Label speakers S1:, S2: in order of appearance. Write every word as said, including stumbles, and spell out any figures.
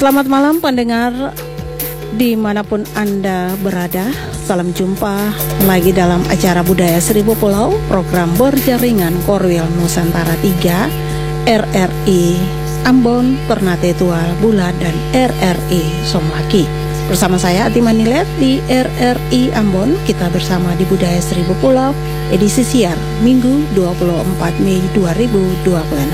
S1: Selamat malam pendengar dimanapun Anda berada. Salam jumpa lagi dalam acara Budaya Seribu Pulau, program berjaringan Korwil Nusantara tiga, R R I Ambon, Ternate Tual, Bula, dan R R I Somlaki. Bersama saya Ati Manilet di R R I Ambon. Kita bersama di Budaya Seribu Pulau, edisi siar Minggu dua puluh empat Mei dua ribu dua puluh enam.